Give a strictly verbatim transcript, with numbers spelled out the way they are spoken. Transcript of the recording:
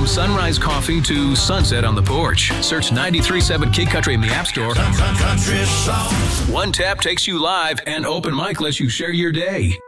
From sunrise coffee to sunset on the porch, search ninety-three point seven Kid Country in the App Store. Country songs. One tap takes you live, and open mic lets you share your day.